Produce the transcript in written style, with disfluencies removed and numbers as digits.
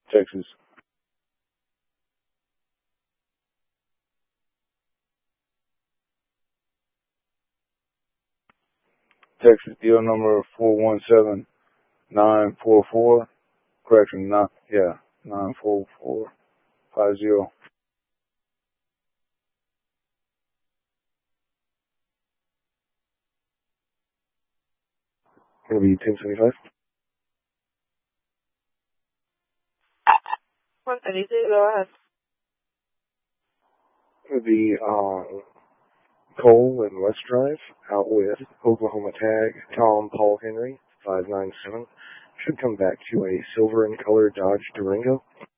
Texas. Texas deal number 417944. Correction, 94450. Gonna be 1075. Go ahead. Gonna be Cole and West Drive out with Oklahoma tag Tom Paul Henry 597. Should come back to a silver and color Dodge Durango.